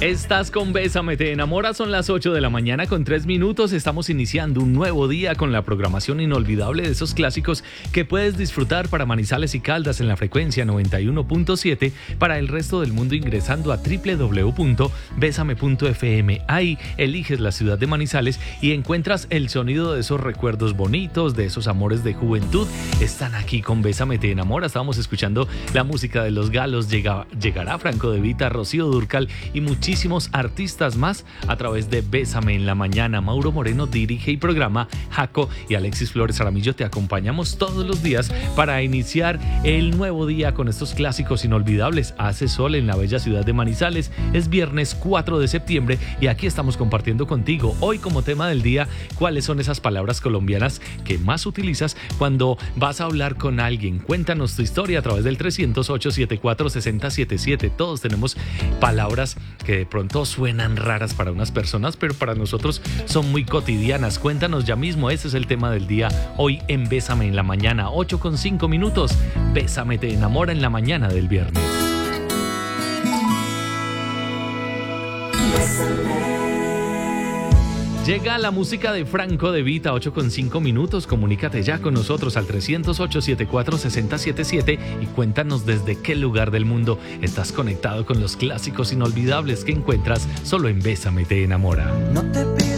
Estás con Bésame, te enamora, son las 8 de la mañana con 3 minutos. Estamos iniciando un nuevo día con la programación inolvidable de esos clásicos que puedes disfrutar para Manizales y Caldas en la frecuencia 91.7, para el resto del mundo ingresando a www.besame.fm. Ahí eliges la ciudad de Manizales y encuentras el sonido de esos recuerdos bonitos, de esos amores de juventud. Están aquí con Bésame, te enamora. Estábamos escuchando la música de Los Galos, llegará Franco De Vita, Rocío Dúrcal y muchísimos artistas más a través de Bésame en la mañana. Mauro Moreno dirige y programa, Jaco y Alexis Flores Aramillo te acompañamos todos los días para iniciar el nuevo día con estos clásicos inolvidables. Hace sol en la bella ciudad de Manizales, es viernes 4 de septiembre y aquí estamos compartiendo contigo hoy como tema del día cuáles son esas palabras colombianas que más utilizas cuando vas a hablar con alguien. Cuéntanos tu historia a través del 300-874-6077. Todos tenemos palabras que de pronto suenan raras para unas personas, pero para nosotros son muy cotidianas. Cuéntanos ya mismo, ese es el tema del día hoy en Bésame en la mañana, 8:05 minutos. Bésame te enamora en la mañana del viernes. Llega la música de Franco De Vita, 8:05 minutos. Comunícate ya con nosotros al 300-874-6077 y cuéntanos desde qué lugar del mundo estás conectado con los clásicos inolvidables que encuentras solo en Bésame te enamora. No te